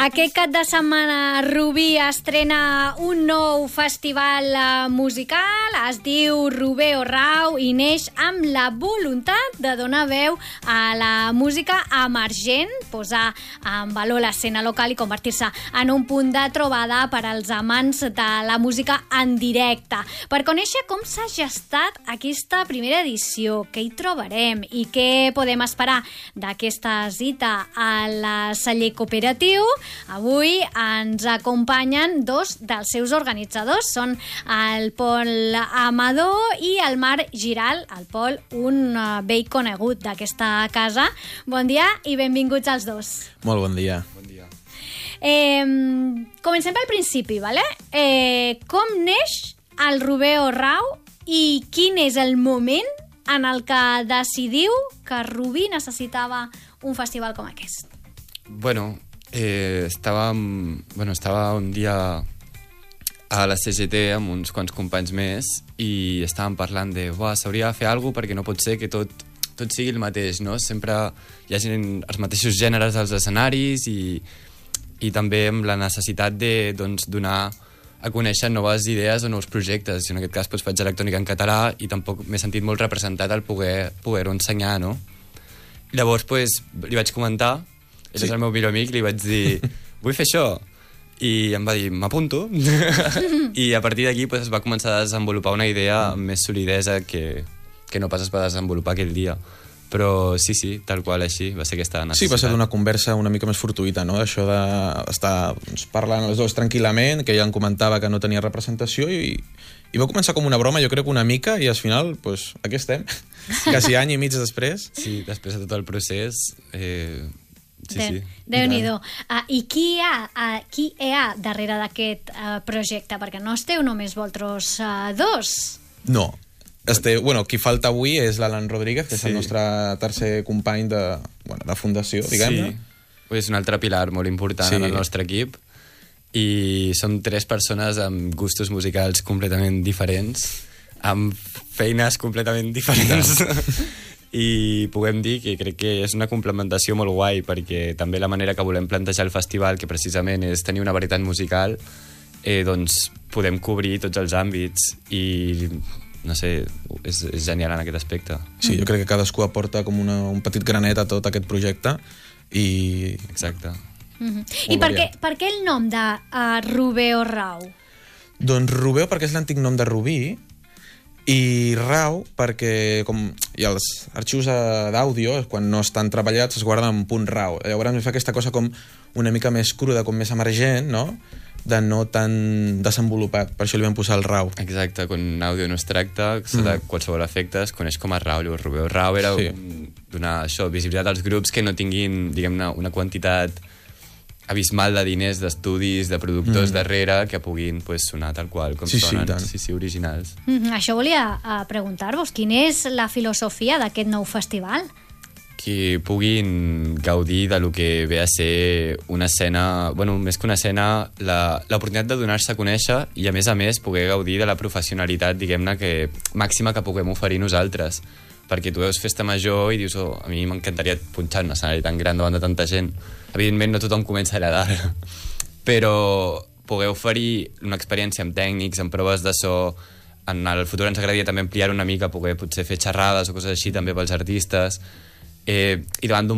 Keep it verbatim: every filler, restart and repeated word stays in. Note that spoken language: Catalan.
Aquest cap de setmana Rubí estrena un nou festival musical, es diu Rubeo Rau i neix amb la voluntat de donar veu a la música emergent, posar en valor l'escena local i convertir-se en un punt de trobada per als amants de la música en directe. Per conèixer com s'ha gestat aquesta primera edició, què hi trobarem i què podem esperar d'aquesta cita al celler cooperatiu, avui ens acompanyen dos dels seus organitzadors, són el Pol Amador i el Marc Giral. El Pol, un vell conegut d'aquesta casa. Bon dia i benvinguts als dos. Molt bon dia. Bon dia. Eh, comencem pel principi, ¿vale? Eh, com neix el Rubeo Rau i quin és el moment en el que decidiu que Rubí necessitava un festival com aquest? Bueno, eh, estàvem, bueno, estava un dia a la C G T amb uns quants companys més i estàvem parlant de «Buah, s'hauria de fer alguna cosa perquè no pot ser que tot, tot sigui el mateix, no? Sempre hi hagi els mateixos gèneres als escenaris i, i també amb la necessitat de doncs, donar a conèixer noves idees o nous projectes. En aquest cas doncs, faig electrònica en català i tampoc m'he sentit molt representat al poder poder-ho ensenyar, no? I llavors doncs, li vaig comentar, ell sí. És el meu millor amic, li vaig dir vull fer això, i em va dir m'apunto, i a partir d'aquí doncs, es va començar a desenvolupar una idea amb més solidesa que, que no pas es va desenvolupar aquell dia. Però sí, sí, tal qual així, va ser aquesta necessitat. Sí, va ser d'una conversa una mica més fortuïta, no? Això d'estar doncs, parlant els dos tranquil·lament, que ella em comentava que no tenia representació i, i va començar com una broma, jo crec una mica, i al final, doncs, aquí estem, quasi any i mig després. Sí, després de tot el procés... Eh... Sí, de, sí. Déu-n'hi-do. Uh, I qui hi ha, uh, qui hi ha darrere d'aquest uh, projecte? Perquè no esteu només vosaltres uh, dos. No. Este, bueno, qui falta avui és l'Alan Rodríguez, que sí. És el nostre tercer company de, bueno, de fundació, diguem-ne. Sí, és un altre pilar molt important sí. en el nostre equip i som tres persones amb gustos musicals completament diferents, amb feines completament diferents. I puguem dir que crec que és una complementació molt guai, perquè també la manera que volem plantejar el festival, que precisament és tenir una varietat musical, eh, doncs podem cobrir tots els àmbits i, no sé, és, és genial en aquest aspecte. Sí, jo crec que cadascú aporta com una, un petit granet a tot aquest projecte i... Exacte. Mm-hmm. I per què, per què el nom de uh, Rubeo Rau? Doncs Rubeo perquè és l'antic nom de Rubí, i Rau perquè com hi ha els arxius d'àudio, quan no estan treballats es guarden en punt rau, llavors fa aquesta cosa com una mica més cruda, com més emergent, no? De no tan desenvolupat, per això li vam posar el Rau. Exacte, quan un àudio no es tracta sota mm. qualsevol efecte es coneix com a Rau. Llavors Rubeo Rau era sí. donar això, visibilitat als grups que no tinguin, diguem-ne, una quantitat abismal de diners, d'estudis, de productors mm. darrere que puguin pues, sonar tal qual com sí, sonen, sí, sí, sí, originals. Mm-hmm. Això volia uh, preguntar-vos, quina és la filosofia d'aquest nou festival? Que puguin gaudir de lo que ve a ser una escena, bueno, més que una escena, l'oportunitat de donar-se a conèixer i, a més a més, poder gaudir de la professionalitat, diguem-ne, que màxima que puguem oferir nosaltres. Perquè tu veus festa major i dius, oh, a mi m'encantaria punxar un escenari tan gran davant de tanta gent. Evidentment no tothom comença a agradar, però poder oferir una experiència amb tècnics, amb proves de so, en el futur ens agradaria també ampliar una mica, poder potser fer xerrades o coses així també pels artistes, eh, i davant d'un